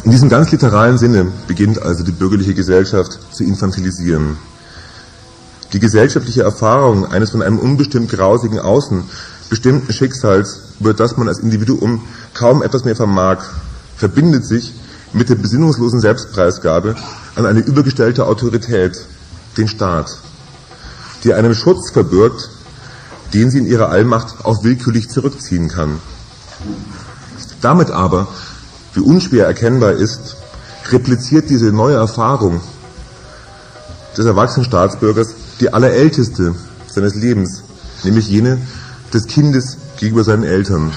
In diesem ganz literalen Sinne beginnt also die bürgerliche Gesellschaft zu infantilisieren. Die gesellschaftliche Erfahrung eines von einem unbestimmt grausigen Außen bestimmten Schicksals, über das man als Individuum kaum etwas mehr vermag, verbindet sich mit der besinnungslosen Selbstpreisgabe an eine übergestellte Autorität, den Staat, die einem Schutz verbürgt, den sie in ihrer Allmacht auch willkürlich zurückziehen kann. Damit aber, wie unschwer erkennbar ist, repliziert diese neue Erfahrung des erwachsenen Staatsbürgers die allerälteste seines Lebens, nämlich jene des Kindes gegenüber seinen Eltern.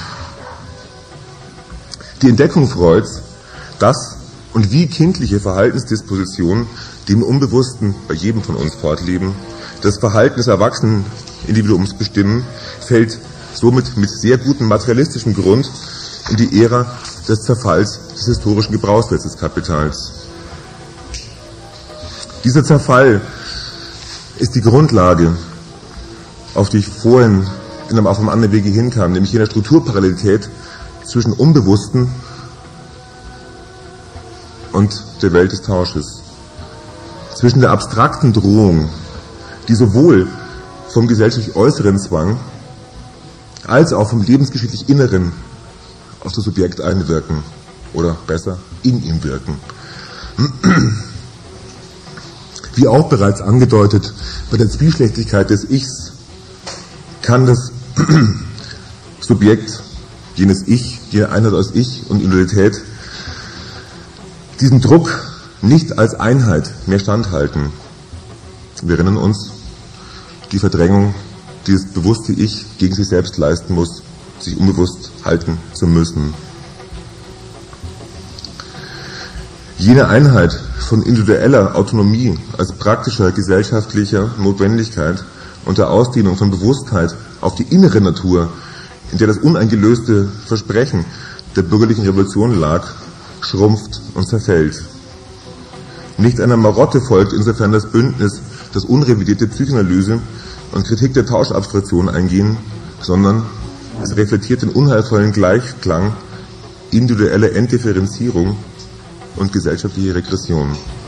Die Entdeckung Freuds, dass und wie kindliche Verhaltensdispositionen, die im Unbewussten bei jedem von uns fortleben, das Verhalten des erwachsenen Individuums bestimmen, fällt somit mit sehr gutem materialistischem Grund in die Ära des Zerfalls des historischen Gebrauchswirtschaftskapitals. Dieser Zerfall ist die Grundlage, auf die ich vorhin auf einem anderen Wege hinkam, nämlich jener Strukturparallelität zwischen Unbewussten und der Welt des Tausches. Zwischen der abstrakten Drohung, die sowohl vom gesellschaftlich äußeren Zwang als auch vom lebensgeschichtlich Inneren auf das Subjekt einwirken oder besser in ihm wirken. Wie auch bereits angedeutet, bei der Zwiespältigkeit des Ichs kann das Subjekt, jenes Ich, jene Einheit aus Ich und Individualität, diesem Druck nicht als Einheit mehr standhalten. Wir erinnern uns, die Verdrängung, die das bewusste Ich gegen sich selbst leisten muss, sich unbewusst halten zu müssen. Jene Einheit von individueller Autonomie als praktischer gesellschaftlicher Notwendigkeit und der Ausdehnung von Bewusstheit auf die innere Natur, in der das uneingelöste Versprechen der bürgerlichen Revolution lag, schrumpft und zerfällt. Nicht einer Marotte folgt insofern das Bündnis, das unrevidierte Psychoanalyse und Kritik der Tauschabstraktion eingehen, sondern es reflektiert den unheilvollen Gleichklang individueller Entdifferenzierung und gesellschaftliche Regression.